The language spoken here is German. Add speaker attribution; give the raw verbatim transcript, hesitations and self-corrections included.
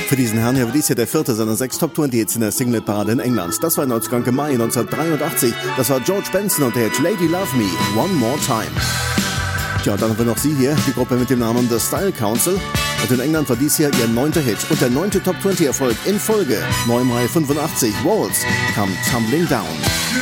Speaker 1: Für diesen Herrn hier war dies hier der vierte seiner sechs Top zwanzig Hits in der Singleparade in England. Das war neunzehnten Mai neunzehnhundertdreiundachtzig. Das war George Benson und der Hit Lady Love Me, One More Time. Tja, dann haben wir noch sie hier, die Gruppe mit dem Namen The Style Council. Und in England war dies hier ihr neunter Hit und der neunte Top zwanzig Erfolg in Folge. neun Mai fünfundachtzig, Waltz, Come Tumbling Down.